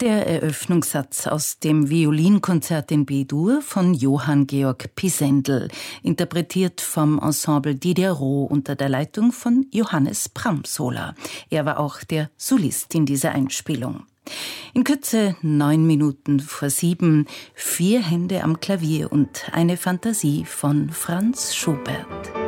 Der Eröffnungssatz aus dem Violinkonzert in B-Dur von Johann Georg Pisendel, interpretiert vom Ensemble Diderot unter der Leitung von Johannes Pramsola. Er war auch der Solist in dieser Einspielung. In Kürze 9 Minuten vor 7, 4 Hände am Klavier und eine Fantasie von Franz Schubert.